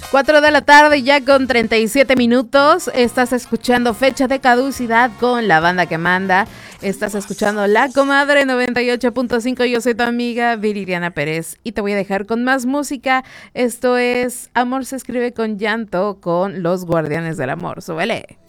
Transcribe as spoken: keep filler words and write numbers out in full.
cuatro de la tarde ya con treinta y siete minutos. Estás escuchando Fecha de Caducidad con la banda que manda. Estás escuchando La Comadre noventa y ocho punto cinco. Yo soy tu amiga Viridiana Pérez y te voy a dejar con más música. Esto es Amor se escribe con llanto con Los Guardianes del Amor. Súbele.